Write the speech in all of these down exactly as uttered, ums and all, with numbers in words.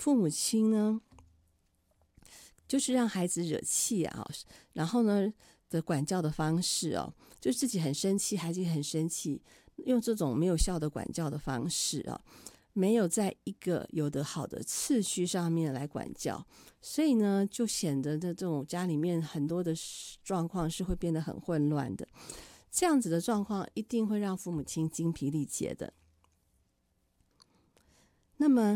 父母亲呢，就是让孩子惹气啊，然后呢的管教的方式哦，就是自己很生气，孩子也很生气，用这种没有效的管教的方式啊，没有在一个有的好的次序上面来管教，所以呢，就显得的这种家里面很多的状况是会变得很混乱的。这样子的状况一定会让父母亲精疲力竭的。那么，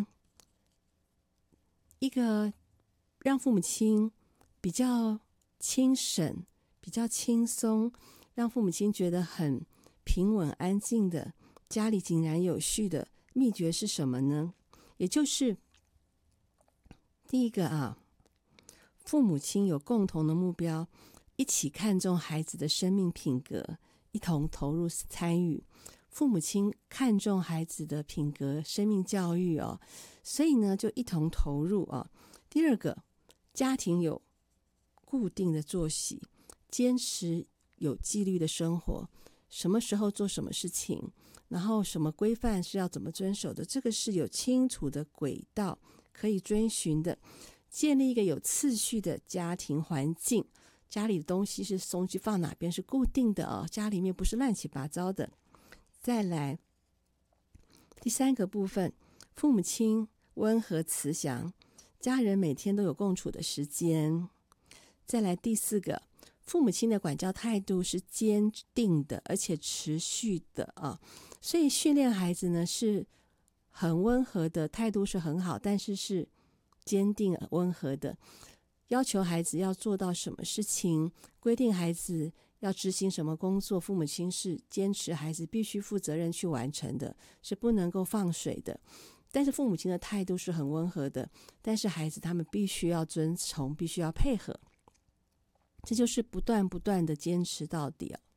一个让父母亲比较轻省、比较轻松，让父母亲觉得很平稳安静的家里井然有序的秘诀是什么呢？也就是第一个啊，父母亲有共同的目标，一起看重孩子的生命品格，一同投入参与。父母亲看重孩子的品格、生命教育哦，所以呢就一同投入啊。第二个，家庭有固定的作息，坚持有纪律的生活，什么时候做什么事情，然后什么规范是要怎么遵守的，这个是有清楚的轨道可以遵循的。建立一个有次序的家庭环境，家里的东西是东西放哪边是固定的哦，家里面不是乱七八糟的。再来第三个部分，父母亲温和慈祥，家人每天都有共处的时间。再来第四个，父母亲的管教态度是坚定的，而且持续的啊，所以训练孩子呢是很温和的，态度是很好，但是是坚定温和的，要求孩子要做到什么事情，规定孩子要执行什么工作，父母亲是坚持孩子必须负责任去完成的，是不能够放水的。但是父母亲的态度是很温和的，但是孩子他们必须要遵从，必须要配合，这就是不断不断的坚持到底啊。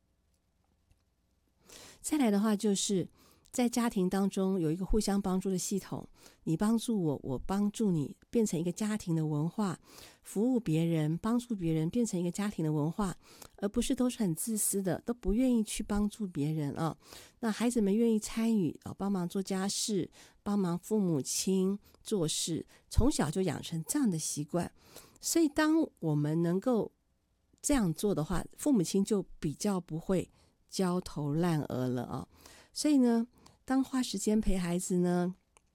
再来的话，就是在家庭当中有一个互相帮助的系统，你帮助我，我帮助你，变成一个家庭的文化，服务别人，帮助别人，变成一个家庭的文化，而不是都是很自私的，都不愿意去帮助别人啊。那孩子们愿意参与啊，帮忙做家事，帮忙父母亲做事，从小就养成这样的习惯。所以当我们能够这样做的话，父母亲就比较不会焦头烂额了啊。所以呢，当花时间陪孩子呢，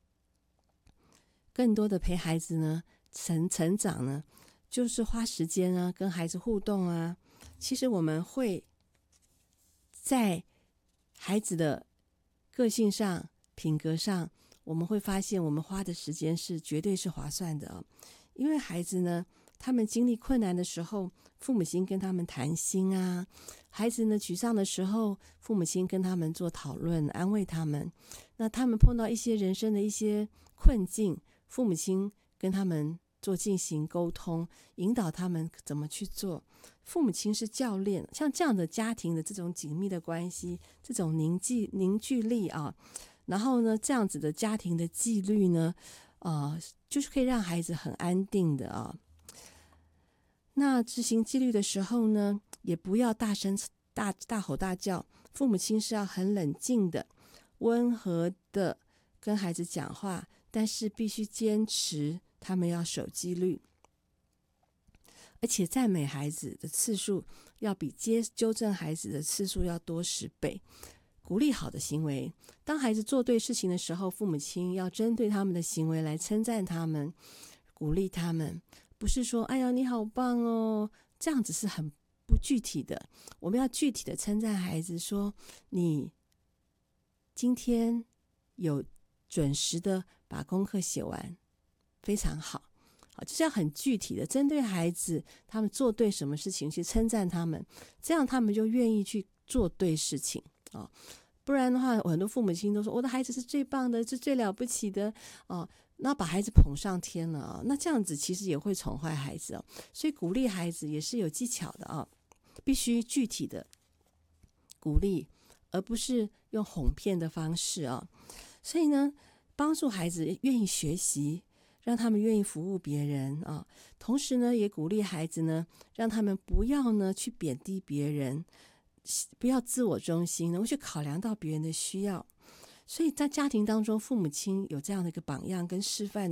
更多的陪孩子呢成成长呢，就是花时间啊跟孩子互动啊，其实我们会在孩子的个性上品格上，我们会发现我们花的时间是绝对是划算的啊。因为孩子呢他们经历困难的时候，父母亲跟他们谈心啊，孩子呢沮丧的时候，父母亲跟他们做讨论，安慰他们。那他们碰到一些人生的一些困境，父母亲跟他们做进行沟通，引导他们怎么去做。父母亲是教练，像这样的家庭的这种紧密的关系，这种凝聚凝聚力啊，然后呢这样子的家庭的纪律呢呃，就是可以让孩子很安定的啊。那执行纪律的时候呢，也不要大声大大吼大叫，父母亲是要很冷静的、温和的跟孩子讲话，但是必须坚持他们要守纪律，而且赞美孩子的次数要比接纠正孩子的次数要多十倍。鼓励好的行为，当孩子做对事情的时候，父母亲要针对他们的行为来称赞他们，鼓励他们，不是说哎呀你好棒哦，这样子是很不具体的。我们要具体的称赞孩子，说你今天有准时的把功课写完，非常好。好，就是要很具体的针对孩子他们做对什么事情去称赞他们，这样他们就愿意去做对事情啊。不然的话，很多父母亲都说我的孩子是最棒的，是最了不起的哦，那把孩子捧上天了啊，那这样子其实也会宠坏孩子哦。所以鼓励孩子也是有技巧的啊，必须具体的鼓励，而不是用哄骗的方式啊。所以呢，帮助孩子愿意学习，让他们愿意服务别人啊。同时呢，也鼓励孩子呢，让他们不要呢去贬低别人，不要自我中心，能够去考量到别人的需要。所以在家庭当中，父母亲有这样的一个榜样跟示范